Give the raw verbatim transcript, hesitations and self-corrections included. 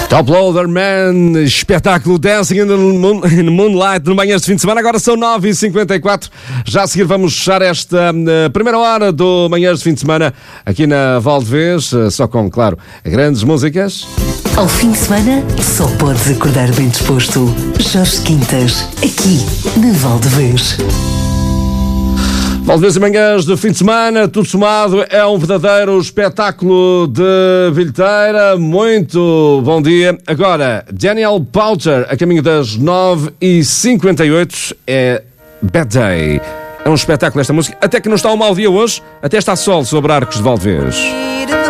Top Loader Man, espetáculo Dancing in the, moon, in the Moonlight no Manhãs de Fim de Semana. Agora são nove e cinquenta e quatro. Já a seguir vamos fechar esta uh, primeira hora do Manhãs de Fim de Semana aqui na Valdevez, uh, só com, claro, grandes músicas. Ao fim de semana, só podes acordar bem disposto. Jorge Quintas, aqui na Valdevez. Valdevez e Manhãs de Fim de Semana, tudo somado, é um verdadeiro espetáculo de bilheteira. Muito bom dia. Agora, Daniel Powter, a caminho das nove e cinquenta e oito, é Bad Day. É um espetáculo esta música, até que não está um mau dia hoje, até está sol sobre Arcos de Valdevez.